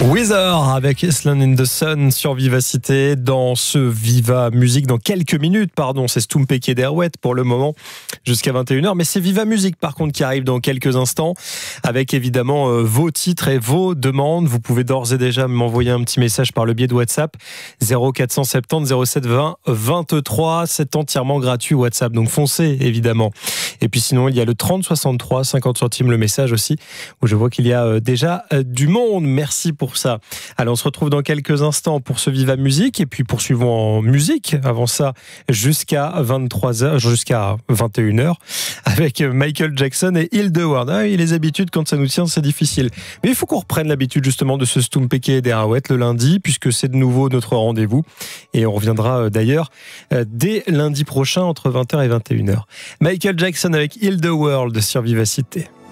Weezer avec Island in the Sun sur Vivacité. Dans ce Viva Musique, dans quelques minutes, c'est Stumpeke Derwet pour le moment, jusqu'à 21h. Mais c'est Viva Musique, par contre, qui arrive dans quelques instants, avec évidemment vos titres et vos demandes. Vous pouvez d'ores et déjà m'envoyer un petit message par le biais de WhatsApp 0470 07 20 23. C'est entièrement gratuit WhatsApp, donc foncez évidemment. Et puis sinon, il y a le 30 63 50 centimes le message aussi, où je vois qu'il y a déjà du monde. Merci pour ça. Allez, on se retrouve dans quelques instants pour ce Viva Musique, et puis poursuivons en musique avant ça jusqu'à 23h, jusqu'à 21h avec Michael Jackson et Hildeward. Et les habitudes, quand ça nous tient, c'est difficile. Mais il faut qu'on reprenne l'habitude justement de ce Stumpeke Derwet le lundi, puisque c'est de nouveau notre rendez-vous, et on reviendra d'ailleurs dès lundi prochain entre 20h et 21h. Michael Jackson avec Hildeward sur Vivacité.